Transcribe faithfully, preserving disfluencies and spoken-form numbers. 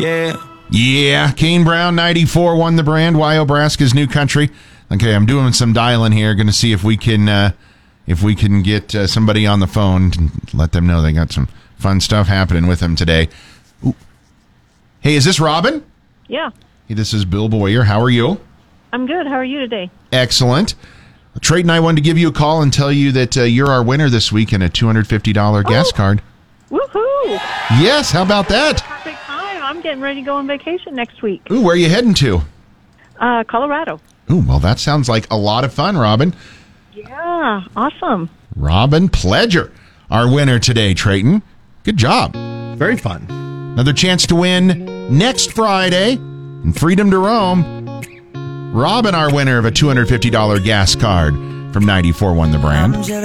Yeah. Yeah, Kane Brown, ninety-four, won the brand. Wyobraska's New Country. Okay, I'm doing some dialing here. Going to see if we can uh, if we can get uh, somebody on the phone and let them know they got some fun stuff happening with them today. Ooh. Hey, is this Robin? Yeah. Hey, this is Bill Boyer. How are you? I'm good. How are you today? Excellent. Trade and I wanted to give you a call and tell you that uh, you're our winner this week in a two hundred fifty dollars gas oh. card. Woohoo! Yes, how about that? Perfect time. I'm getting ready to go on vacation next week. Ooh, where are you heading to? Uh, Colorado. Ooh, well, that sounds like a lot of fun, Robin. Yeah, awesome. Robin Pledger, our winner today, Trayton. Good job. Very fun. Another chance to win next Friday in Freedom to Roam. Robin, our winner of a two hundred fifty dollars gas card from ninety-four, won the brand.